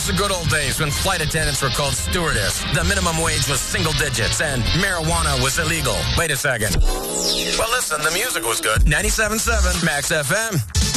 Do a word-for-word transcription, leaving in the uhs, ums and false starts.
was the good old days when flight attendants were called stewardess, the minimum wage was single digits, and marijuana was illegal. Wait a second. Well, listen, the music was good. ninety-seven point seven Max F M.